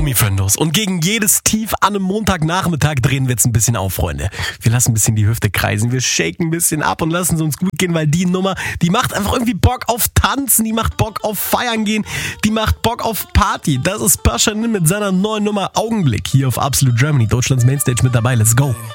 Gummifriendos. Und gegen jedes Tief an einem Montagnachmittag drehen wir jetzt ein bisschen auf, Freunde. Wir lassen ein bisschen die Hüfte kreisen, wir shaken ein bisschen ab und lassen es uns gut gehen, weil die Nummer, die macht einfach irgendwie Bock auf Tanzen, die macht Bock auf Feiern gehen, die macht Bock auf Party. Das ist Paschanim mit seiner neuen Nummer Augenblick hier auf Absolute Germany, Deutschlands Mainstage mit dabei. Let's go.